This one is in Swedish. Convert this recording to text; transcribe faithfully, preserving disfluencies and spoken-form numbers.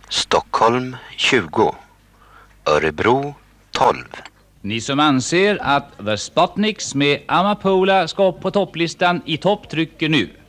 Stockholm tjugo, Örebro tolv. Ni som anser att The Sputniks med Amapola ska upp på topplistan i topp trycker nu.